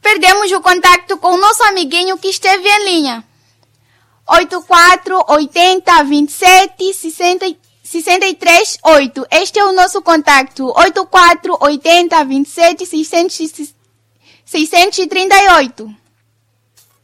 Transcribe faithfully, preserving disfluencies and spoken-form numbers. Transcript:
perdemos o contato com o nosso amiguinho que esteve em linha. oito quatro oito zero dois sete seis três oito. Este é o nosso contato. oito quatro oito zero dois sete seis três oito.